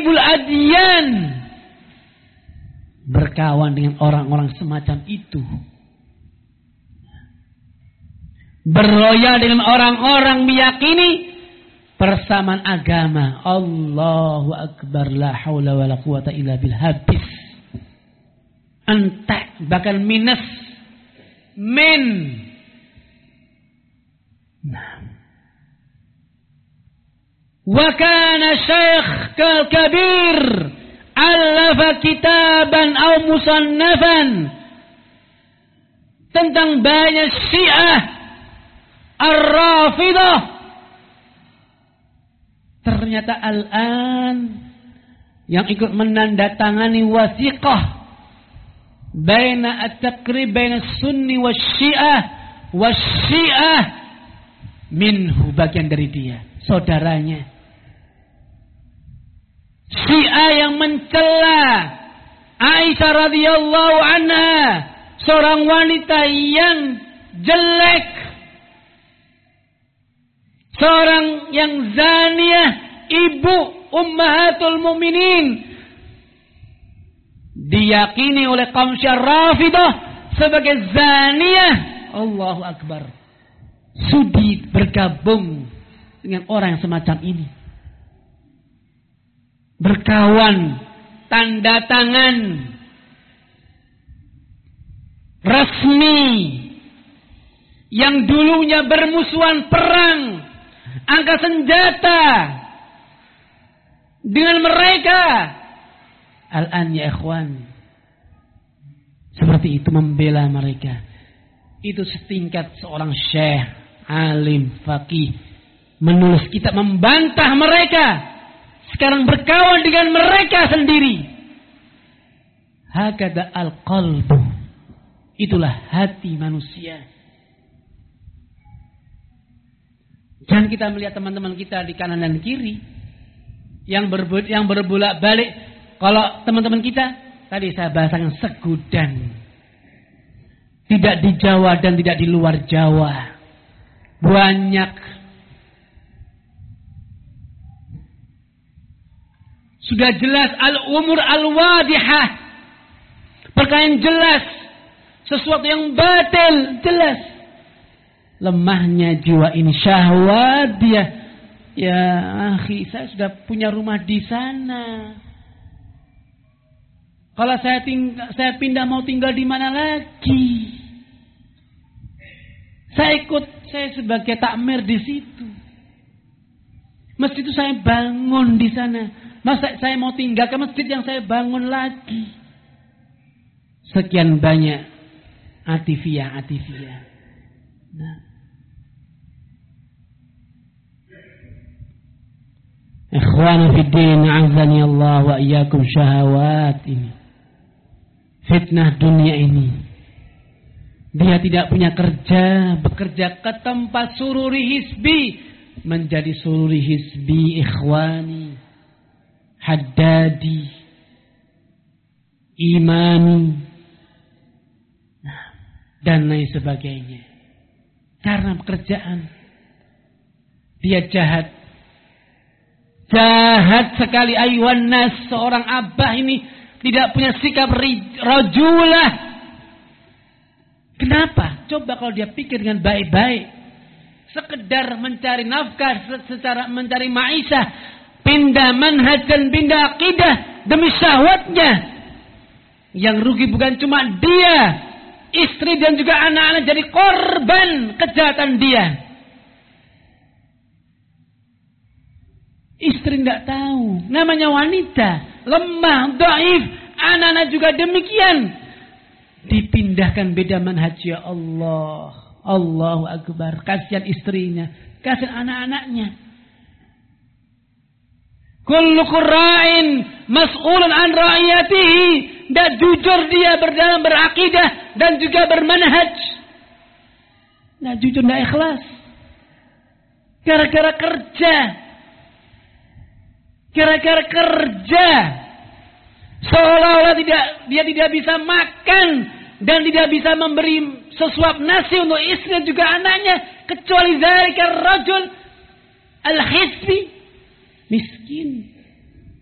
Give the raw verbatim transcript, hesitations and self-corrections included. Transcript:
gharibul adyan. Berkawan dengan orang-orang semacam itu. Berloyal dengan orang-orang meyakini persamaan agama. Allahu akbar, la haula wala quwata illa billah. Habis. Entek, bahkan minus. Min. Nah. Wa kana syekh kabir alafa kitaban aw musannafan tentang banyak Syiah Ar-Rafidah. Ternyata al-an yang ikut menandatangani wasiqah baina at-taqrib baina sunni wa syiah wa syiah minhu, bagian dari dia, saudaranya. Syiah yang mencela Aisyah radhiyallahu anha, seorang wanita yang jelek, seorang yang zaniyah, ibu ummahatul mukminin, diyakini oleh kaum Syiah Rafidah sebagai zaniyah. Allahu akbar. Sudi bergabung dengan orang yang semacam ini. Berkawan, tanda tangan resmi, yang dulunya bermusuhan perang, angkat senjata dengan mereka. Al-an ya ikhwan, seperti itu membela mereka. Itu setingkat seorang syekh, alim, faqih, menulis kitab membantah mereka. Sekarang berkawan dengan mereka sendiri. Hakada al-qalbu. Itulah hati manusia. Jangan kita melihat teman-teman kita di kanan dan kiri yang berbu- yang berbolak balik. Kalau teman-teman kita tadi saya bahasakan segudan. Tidak di Jawa dan tidak di luar Jawa. Banyak. Sudah jelas al-umur al-wadihah. Perkara yang jelas. Sesuatu yang batil. Jelas. Lemahnya jiwa ini. Syahwat dia. Ya akhi, saya sudah punya rumah di sana. Kalau saya tinggal, saya pindah mau tinggal di mana lagi? Saya ikut, saya sebagai takmir di situ. Masjid itu saya bangun di sana. Masa saya mau tinggal ke masjid yang saya bangun lagi? Sekian banyak atifiyah-atifiyah. Nah. Ikhwanu fiddin, azani Allah wa iyyakum, syahwat ini. Fitnah dunia ini. Dia tidak punya kerja, bekerja ke tempat sururi hisbi, menjadi sururi hisbi, ikhwani, haddadi, imani, dan lain sebagainya. Karena pekerjaan. Dia jahat. Jahat sekali ayuhan nas. Seorang abah ini tidak punya sikap rajulah. Kenapa? Coba kalau dia pikir dengan baik-baik. Sekedar mencari nafkah, secara mencari maisha, pindah manhaj dan pindah akidah demi syahwatnya. Yang rugi bukan cuma dia, istri dan juga anak-anak jadi korban kejahatan dia. Istri tidak tahu, namanya wanita, lemah, dhaif, anak-anak juga demikian. Dipindahkan beda manhaj, ya Allah. Allahu akbar. Kasihan istrinya, kasihan anak-anaknya. Kullukum ra'in mas'ulun an ra'iyatihi. Dan jujur dia berdalam berakidah dan juga bermanhaj. Nah, jujur tidak ikhlas. Gara-gara kerja. Gara-gara kerja. Seolah-olah tidak, dia tidak bisa makan dan tidak bisa memberi sesuap nasi untuk istri dan juga anaknya, kecuali zalika rajul al-hisbi, miskin.